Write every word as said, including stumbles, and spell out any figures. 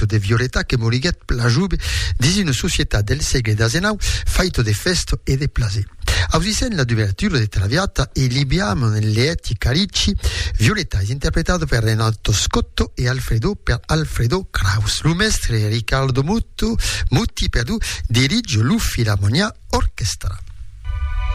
de Violetta che moriguet plajube dis una società del segle diciannove faito de festo e de plaisir. Ausisen la d'ouverture de Traviata e libiamo nelle eti Caricci. Violetta è interpretato per Renato Scotto e Alfredo per Alfredo Kraus. L'umestre Riccardo Muttu, Mutti per du dirige l'U Filarmonia Orchestra.